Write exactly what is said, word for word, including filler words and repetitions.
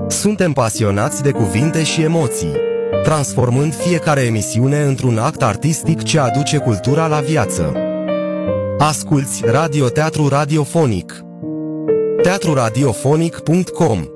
Suntem pasionați de cuvinte și emoții, transformând fiecare emisiune într-un act artistic ce aduce cultura la viață. Asculți Radioteatru Radiofonic. teatru radiofonic punct com